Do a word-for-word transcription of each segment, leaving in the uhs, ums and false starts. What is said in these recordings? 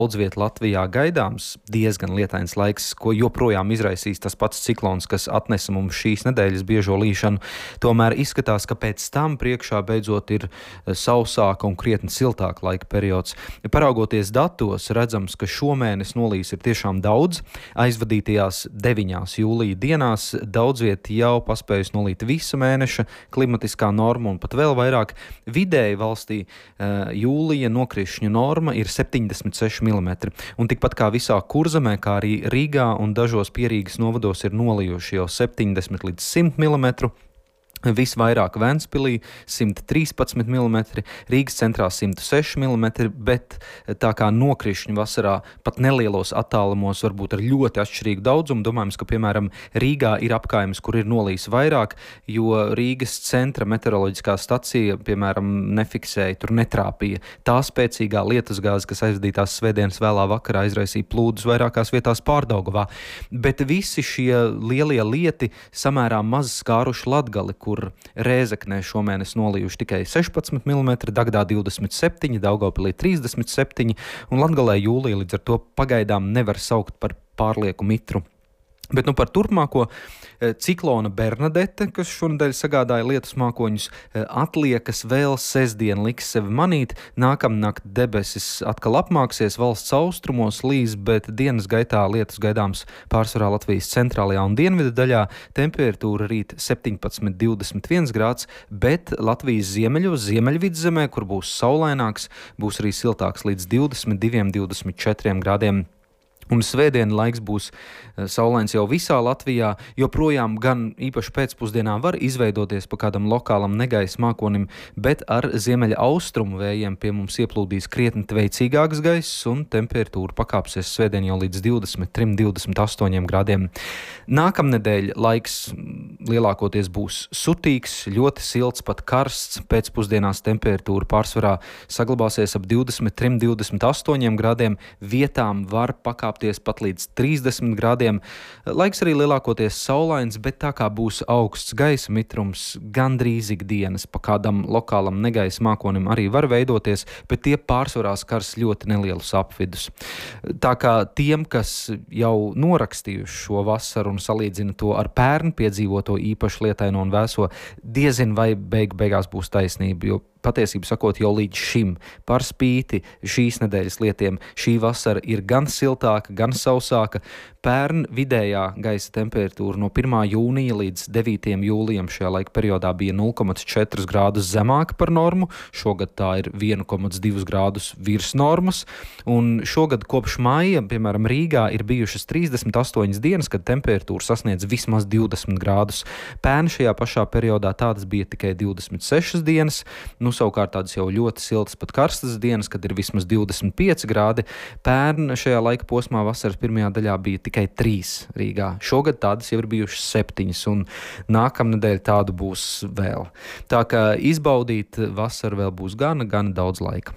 daudz viet Latvijā gaidāms diezgan lietains laiks, ko joprojām izraisīs tas pats ciklons, kas atnesa mums šīs nedēļas biežo līšanu. Tomēr izskatās, ka pēc tam priekšā beidzot ir sausāka un krietni siltāka laika periods. Paraugoties datos, redzams, ka šomēnes nolīs ir tiešām daudz. Aizvadītajās deviņās jūlija dienās daudz viet jau paspējusi nolīt visa mēneša klimatiskā norma un pat vēl vairāk. Vidēji valstī jūlija nokrišņu norma ir septiņdesmit seši milimetri. Un tikpat kā visā Kurzemē, kā arī Rīgā un dažos Pierīgas novados ir nolijuši jau septiņdesmit līdz simt milimetru. Visvairāk Ventspilī simt trīspadsmit milimetri, Rīgas centrā simt seši milimetri, bet tā kā nokrišņi vasarā pat nelielos attālumos var būt ar ļoti atšķirīgu daudzumu. Domājams, ka, piemēram, Rīgā ir apkaimes, kur ir nolījis vairāk, jo Rīgas centra meteoroloģiskā stacija, piemēram, nefiksēja, tur netrāpīja. Tā spēcīgā lietusgāze, kas aizvadītās svētdienas vēlā vakarā izraisīja plūdus vairākās vietās Pārdaugavā. Bet visi šie lielie lieti samērā maz skāruši Latgali, kur Rēzeknē šomēnes nolījuši tikai sešpadsmit milimetri, Dagdā divdesmit septiņi, Daugavpilī trīsdesmit septiņi un Latgalē jūlija līdz ar to pagaidām nevar saukt par pārlieku mitru. Bet nu par turpmāko ciklona Bernadete, kas šonedēļ sagādāja lietus mākoņus, atliekas vēl sestdien liks sevi manīt. Nākamnakt debesis atkal apmāksies, valsts austrumos līs, bet dienas gaitā lietus gaidāms pārsvarā Latvijas centrālajā un dienvidu daļā. Temperatūra rīt septiņpadsmit divdesmit viens grāds, bet Latvijas ziemeļos, ziemeļvidzemē, kur būs saulaināks, būs arī siltāks līdz divdesmit diviem divdesmit četriem grādiem. Un svētdien laiks būs saulains jau visā Latvijā, joprojām gan īpaši pēcpusdienā var izveidoties pa kādam lokālam negaisa mākonim, bet ar ziemeļa austrumu vējiem pie mums ieplūdīs krietni tveicīgāks gaiss un temperatūra pakāpsies svētdien jau līdz divdesmit trim divdesmit astoņiem grādiem. Nākamnedēļ laiks lielākoties būs sutīgs, ļoti silts, pat karsts. Pēcpusdienās temperatūra pārsvarā saglabāsies ap divdesmit trim divdesmit astoņiem grādiem, vietām var pakāpties pat līdz trīsdesmit grādiem. Laiks arī lielākoties saulains, bet tā kā būs augsts gaisa mitrums, gandrīz ikdienas pa kādam lokālam negaisa mākonim arī var veidoties, bet tie pārsvarā skars ļoti nelielus apvidus. Tā kā tiem, kas jau norakstījuši šo vasaru un salīdzina to ar pērn piedzīvoto īpaši lietaino un vēso, diezin vai beig beigās būs taisnība, jo patiesību sakot, jau līdz šim par spīti šīs nedēļas lietiem šī vasara ir gan siltāka, gan sausāka. Pērn vidējā gaisa temperatūra no pirmā jūnija līdz devītajam jūlijam šajā laika periodā bija nulle komats četri grādus zemāka par normu, šogad tā ir viens komats divi grādus virs normas, un šogad kopš maija, piemēram, Rīgā ir bijušas trīsdesmit astoņas dienas, kad temperatūra sasniedz vismaz divdesmit grādus. Pērn šajā pašā periodā tādas bija tikai divdesmit sešas dienas, nu savukārt tādas jau ļoti siltas, pat karstas dienas, kad ir vismaz divdesmit pieci grādi. Pērn šajā laika posmā vasaras pirmajā daļā bija tikai trīs Rīgā. Šogad tādas jau ir bijušas septiņas, un nākamnedēļ tādu būs vēl. Tā kā izbaudīt vasaru vēl būs gana, gana daudz laika.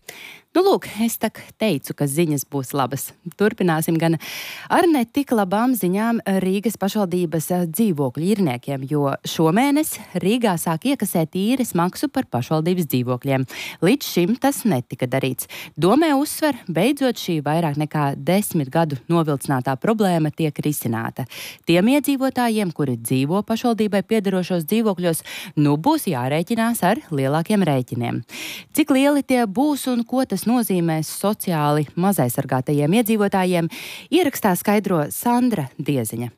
Nu, lūk, es tak teicu, ka ziņas būs labas. Turpināsim gan ar ne tik labām ziņām Rīgas pašvaldības dzīvokļu īrniekiem, jo šomēnes Rīgā sāk iekasēt īres maksu par pašvaldības dzīvokļiem. Līdz šim tas netika darīts. Domē uzsver, beidzot šī vairāk nekā desmit gadu novilcinātā problēma tiek risināta. Tiem iedzīvotājiem, kuri dzīvo pašvaldībai piederošos dzīvokļos, nu būs jārēķinās ar lielākiem rēķiniem. Cik lieli tie būs un ko tas nozīmēs sociāli mazaizsargātajiem iedzīvotājiem, ierakstā skaidro Sandra Dieziņa.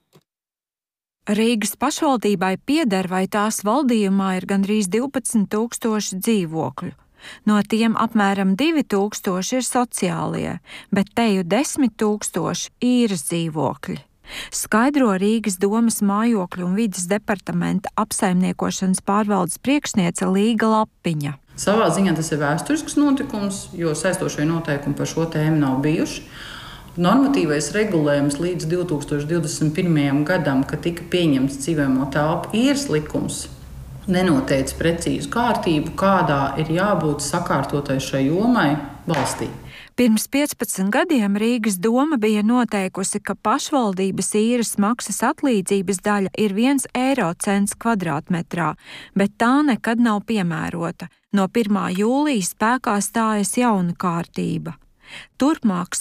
Rīgas pašvaldībai pieder vai tās valdījumā ir gandrīz divpadsmit tūkstoši dzīvokļu. No tiem apmēram divi tūkstoši ir sociālie, bet teju desmit tūkstoši īres dzīvokļi. Skaidro Rīgas domas mājokļu un vides departamenta apsaimniekošanas pārvaldes priekšniece Līga Lapiņa. Savā ziņā tas ir vēsturisks notikums, jo saistošie noteikumi par šo tēmu nav bijuši. Normatīvais regulējums līdz divi tūkstoši divdesmit pirmajam gadam, kad tika pieņemts dzīvojamo telpu īres likums, nenoteica precīzu kārtību, kādā ir jābūt sakārtotai šai jomai valstī. Pirms piecpadsmit gadiem Rīgas doma bija noteikusi, ka pašvaldības īres maksas atlīdzības daļa ir viens eiro cents kvadrātmetrā, bet tā nekad nav piemērota. No pirmā jūlija spēkā stājas jauna kārtība. Turpmāk